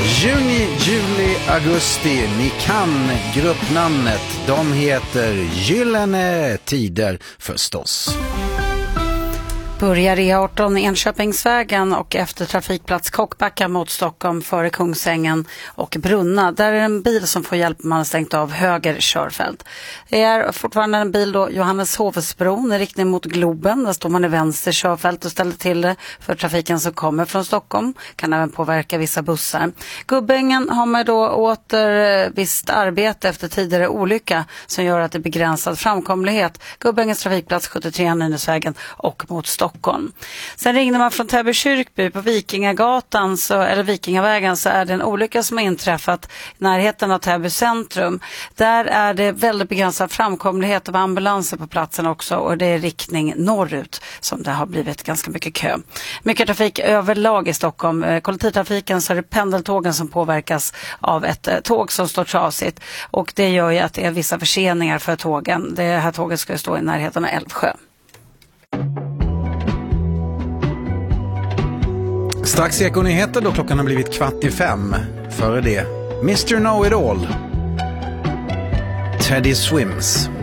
Juni, juli, augusti. Ni kan gruppnamnet. De heter Gyllene Tider förstås. Börjar E18 Enköpingsvägen och efter trafikplats Kockbacka mot Stockholm före Kungsängen och Brunna. Där är en bil som får hjälp, man har stängt av höger körfält. Det är fortfarande en bil då, Johanneshovsbron i riktning mot Globen. Där står man i vänster körfält och ställer till det för trafiken som kommer från Stockholm. Kan även påverka vissa bussar. Gubbängen har man då åter visst arbete efter tidigare olycka som gör att det är begränsad framkomlighet. Gubbängens trafikplats 73 Nynäsvägen och mot Stockholm. Sen ringde man från Täby kyrkby på Vikingagatan eller Vikingavägen, så är det en olycka som har inträffat i närheten av Täby centrum. Där är det väldigt begränsad framkomlighet av ambulanser på platsen också, och det är riktning norrut som det har blivit ganska mycket kö. Mycket trafik överlag i Stockholm. Kollektivtrafiken, så är det pendeltågen som påverkas av ett tåg som står trasigt, och det gör ju att det är vissa förseningar för tågen. Det här tåget ska stå i närheten av Älvsjö. Strax Ekonyheter då klockan har blivit 4:45. Före det, Mr. Know-It-All. Teddy Swims.